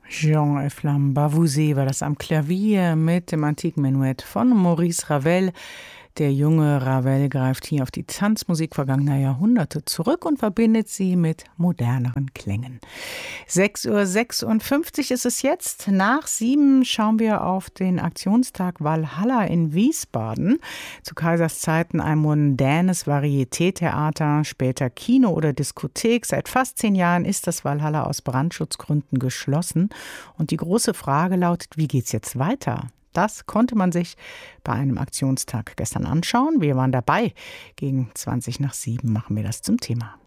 Jean Flamme-Bavouzet war das am Klavier mit dem antiken Menuett von Maurice Ravel. Der junge Ravel greift hier auf die Tanzmusik vergangener Jahrhunderte zurück und verbindet sie mit moderneren Klängen. 6:56 Uhr ist es jetzt. Nach 7 schauen wir auf den Aktionstag Walhalla in Wiesbaden. Zu Kaisers Zeiten ein mondänes Varieté-Theater, später Kino oder Diskothek. Seit fast 10 Jahren ist das Walhalla aus Brandschutzgründen geschlossen. Und die große Frage lautet, wie geht's jetzt weiter? Das konnte man sich bei einem Aktionstag gestern anschauen. Wir waren dabei. Gegen 7:20 machen wir das zum Thema.